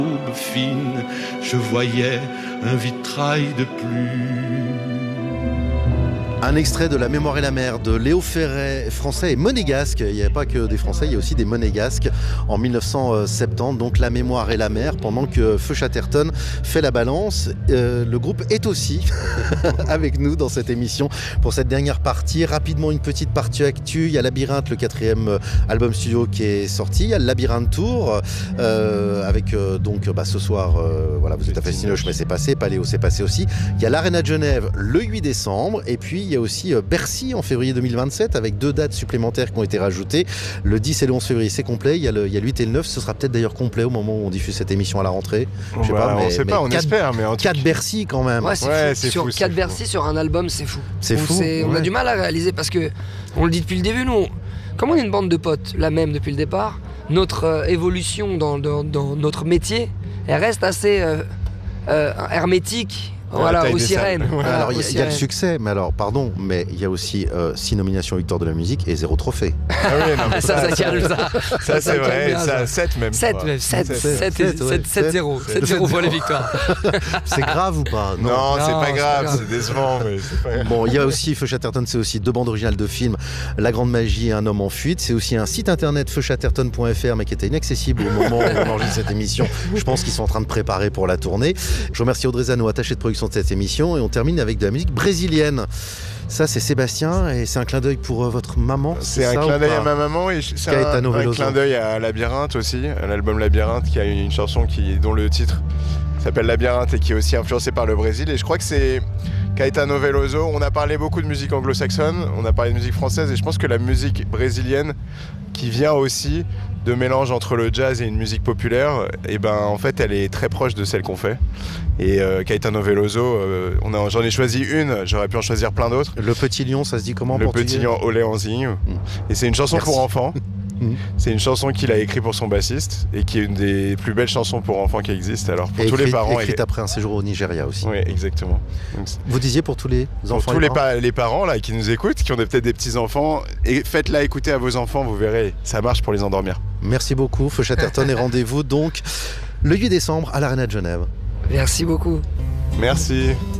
fine, je voyais un vitrail de pluie. Un extrait de La Mémoire et la mer de Léo Ferré, français et monégasque. Il n'y avait pas que des Français, il y a aussi des monégasques en 1970. Donc La Mémoire et la mer, pendant que Feu Chatterton fait la balance. Le groupe est aussi avec nous dans cette émission pour cette dernière partie. Rapidement, une petite partie actu. Il y a Labyrinthe, le 4e album studio qui est sorti. Il y a le Labyrinthe Tour avec ce soir, voilà, vous êtes à Festinoche, mais c'est passé. Paléo, c'est passé aussi. Il y a l'Arena de Genève le 8 décembre. Et puis, il y a aussi Bercy en février 2027 avec 2 dates supplémentaires qui ont été rajoutées. Le 10 et le 11 février, c'est complet. Il y a le 8 et le 9. Ce sera peut-être d'ailleurs complet au moment où on diffuse cette émission à la rentrée. Je sais pas, on espère. Mais en 4 Bercy quand même. Ouais, c'est fou. 4 Bercy sur un album, c'est fou. C'est fou. On a du mal à réaliser parce que, on le dit depuis le début, nous, comme on est une bande de potes, la même depuis le départ, notre évolution dans notre métier, elle reste assez hermétique. Voilà, aux sirènes. Alors, il y a le succès, mais alors, pardon, mais il y a aussi 6 nominations Victor de la musique et 0 trophée. Ah oui, non, mais ça calme ça. Ça, c'est vrai, ça, 7 même. 7-0. 7-0 pour les victoires. C'est grave ou pas? Non, c'est pas grave, c'est décevant, mais c'est pas grave. Bon, il y a aussi Feu Chatterton, c'est aussi 2 bandes originales de films, La Grande Magie et Un Homme en fuite. C'est aussi un site internet feuchatterton.fr, mais qui était inaccessible au moment où on enregistre cette émission. Je pense qu'ils sont en train de préparer pour la tournée. Je remercie Audrey Zano, attaché de production de cette émission, et on termine avec de la musique brésilienne. Ça, c'est Sébastien, et c'est un clin d'œil pour votre maman. C'est un clin d'œil à ma maman, et c'est un clin d'œil à Labyrinthe aussi, à l'album Labyrinthe, qui a une chanson dont le titre s'appelle Labyrinthe et qui est aussi influencé par le Brésil. Et je crois que c'est Caetano Veloso. On a parlé beaucoup de musique anglo-saxonne, on a parlé de musique française, et je pense que la musique brésilienne, qui vient aussi de mélange entre le jazz et une musique populaire, et en fait elle est très proche de celle qu'on fait. Et Caetano Veloso, j'en ai choisi une, j'aurais pu en choisir plein d'autres. Le Petit Lion, ça se dit comment? Le Petit Lion au Léonzinho. Et c'est une chanson pour enfants. C'est une chanson qu'il a écrite pour son bassiste et qui est une des plus belles chansons pour enfants qui existent. Alors pour tous les parents, écrite après un séjour au Nigeria aussi. Oui, exactement. Donc, vous disiez pour tous les enfants, pour tous les parents là qui nous écoutent, qui ont peut-être des petits enfants, et faites-la écouter à vos enfants, vous verrez, ça marche pour les endormir. Merci beaucoup, Feu Chatterton, et rendez-vous donc le 8 décembre à l'Arena de Genève. Merci beaucoup. Merci.